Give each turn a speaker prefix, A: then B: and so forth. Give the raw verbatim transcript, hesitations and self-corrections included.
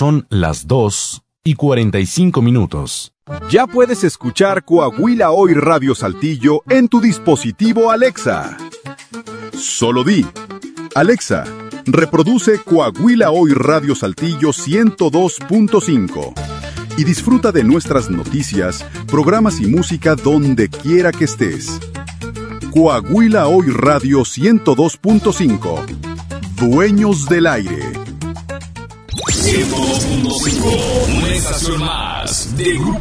A: Son las dos y cuarenta y cinco minutos.
B: Ya puedes escuchar Coahuila Hoy Radio Saltillo en tu dispositivo Alexa. Solo di: Alexa, reproduce Coahuila Hoy Radio Saltillo ciento dos punto cinco y disfruta de nuestras noticias, programas y música donde quiera que estés. Coahuila Hoy Radio ciento dos punto cinco. Dueños del aire.
C: ciento dos punto cinco, una estación más de Grupo